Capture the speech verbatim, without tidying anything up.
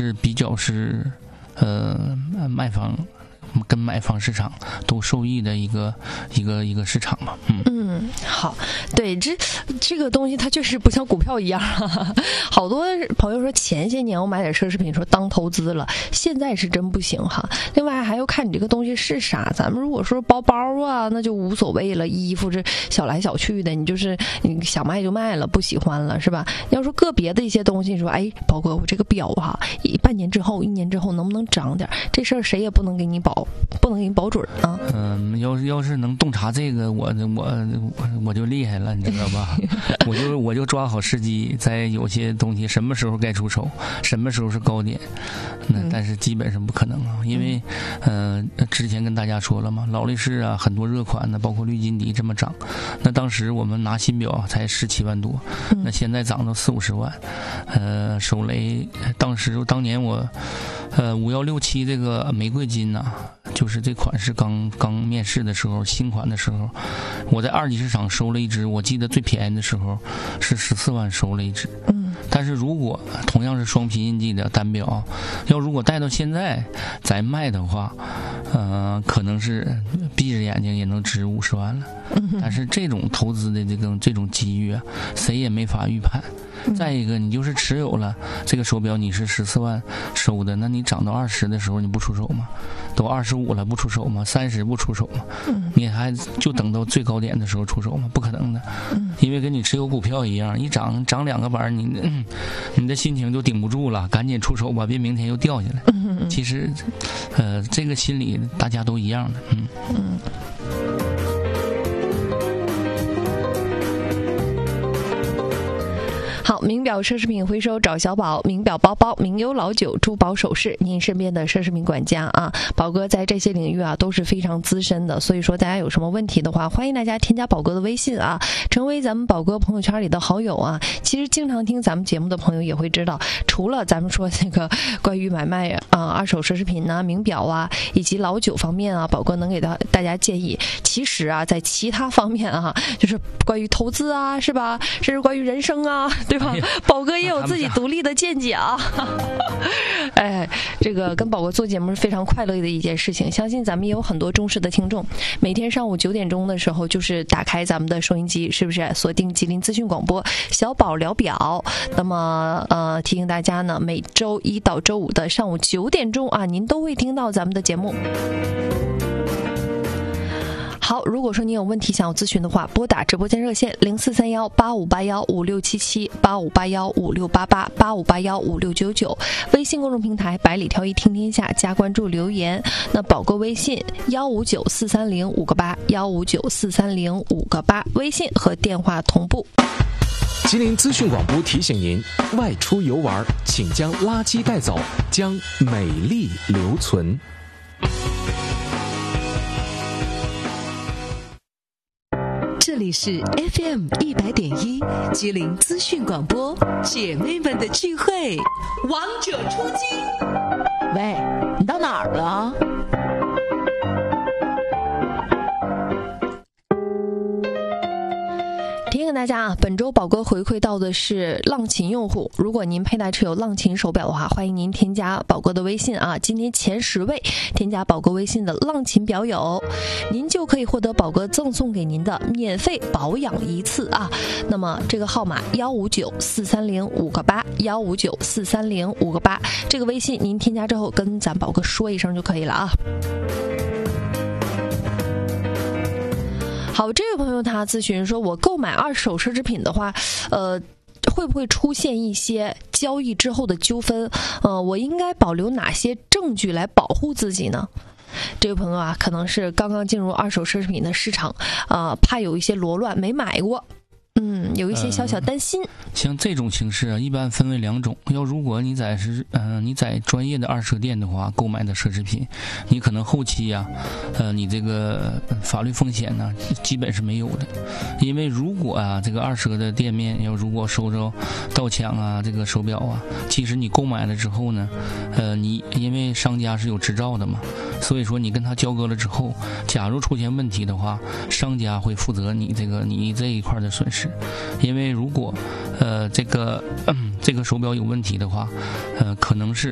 是比较是呃卖方跟买方市场都受益的一个一个一个市场嘛。嗯嗯，好，对，这这个东西它确实不像股票一样，哈哈，好多朋友说前些年我买点奢侈品说当投资了，现在是真不行哈。另外还要看你这个东西是啥，咱们如果说包包啊，那就无所谓了，衣服这小来小去的，你就是你想卖就卖了，不喜欢了是吧？要说个别的一些东西，说哎，宝哥，我这个表哈，半年之后、一年之后能不能涨点？这事儿谁也不能给你保。不能给你保准啊。 嗯，要是要是能洞察这个，我我我我就厉害了，你知道吧？我就我就抓好时机，在有些东西什么时候该出手，什么时候是高点。那但是基本上不可能啊，因为嗯、呃，之前跟大家说了嘛，劳力士啊，很多热款的，包括绿金迪这么涨。那当时我们拿新表才十七万多，那现在涨到四五十万。呃，手雷当时当年我呃五幺六七这个玫瑰金呐、啊。就是这款式刚刚面世的时候，新款的时候，我在二级市场收了一只，我记得最便宜的时候是十四万收了一只。嗯，但是如果同样是双皮印记的单表，要如果带到现在再卖的话，呃，可能是闭着眼睛也能值五十万了。但是这种投资的这个这种机遇啊，谁也没法预判。再一个，你就是持有了这个手表，你是十四万收的，那你涨到二十的时候你不出手吗？都二十五了不出手吗？三十不出手吗？你还就等到最高点的时候出手吗？不可能的，因为跟你持有股票一样，一涨涨两个板，你、嗯、你的心情就顶不住了，赶紧出手吧，别明天又掉下来。其实，呃，这个心理大家都一样的，嗯嗯。 好，名表奢侈品回收找小宝，名表包包、名优老酒、珠宝首饰，您身边的奢侈品管家啊，宝哥在这些领域啊都是非常资深的，所以说大家有什么问题的话，欢迎大家添加宝哥的微信啊，成为咱们宝哥朋友圈里的好友啊。其实经常听咱们节目的朋友也会知道，除了咱们说这个关于买卖啊二手奢侈品啊、名表啊以及老酒方面啊，宝哥能给到大家建议。其实啊，在其他方面啊，就是关于投资啊，是吧？甚至关于人生啊。对吧？宝哥也有自己独立的见解啊！哎，这个跟宝哥做节目是非常快乐的一件事情。相信咱们也有很多忠实的听众，每天上午九点钟的时候，就是打开咱们的收音机，是不是锁定吉林资讯广播小宝聊表？那么呃，提醒大家呢，每周一到周五的上午九点钟啊，您都会听到咱们的节目。好，如果说您有问题想要咨询的话，拨打直播间热线零四三幺八五八幺五六七七八五八幺五六八八八五八幺五六九九，微信公众平台百里挑一听天下加关注留言。那宝哥微信幺五九四三零五个八幺五九四三零五个八，微信和电话同步。 吉林资讯广播提醒您：外出游玩，请将垃圾带走，将美丽留存。 这里是 F M 一百点一吉林资讯广播，姐妹们的聚会，王者出击。 喂，你到哪儿了？ 提醒大家啊，本周宝哥回馈到的是浪琴用户，如果您佩戴持有浪琴手表的话，欢迎您添加宝哥的微信啊，今天前十位添加宝哥微信的浪琴表友，您就可以获得宝哥赠送给您的免费保养一次啊。那么这个号码幺五九四三零五个八幺五九四三零五个八，这个微信您添加之后跟咱宝哥说一声就可以了啊。好，这位朋友他咨询说，我购买二手奢侈品的话，呃，会不会出现一些交易之后的纠纷？呃，我应该保留哪些证据来保护自己呢？这位朋友啊，可能是刚刚进入二手奢侈品的市场，呃，怕有一些罗乱，没买过。嗯，有一些小小担心。呃、 像这种形式啊，一般分为两种。要如果你在是嗯、呃、你在专业的二手店的话，购买的奢侈品，你可能后期呀、啊，呃，你这个法律风险呢，基本是没有的。因为如果啊，这个二手的店面要如果收着盗抢啊，这个手表啊，其实你购买了之后呢，呃，你因为商家是有执照的嘛，所以说你跟他交割了之后，假如出现问题的话，商家会负责你这个你这一块的损失。因为如果呃这个、嗯、这个手表有问题的话，呃可能是